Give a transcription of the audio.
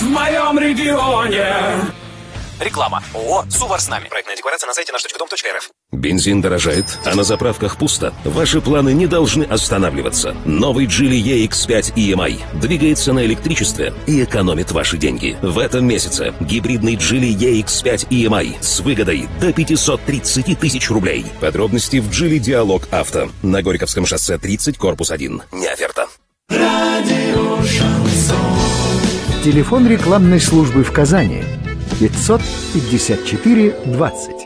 в моем регионе. Реклама. ООО «Сувар с нами». Проектная декларация на сайте наш.дом.рф. Бензин дорожает, а на заправках пусто. Ваши планы не должны останавливаться. Новый Geely EX5 EMI двигается на электричестве и экономит ваши деньги. В этом месяце гибридный Geely EX5 EMI с выгодой до 530 тысяч рублей. Подробности в Geely Диалог Авто. На Горьковском шоссе 30, корпус 1. Не оферта. Радио Шансон. Телефон рекламной службы в Казани 554 20.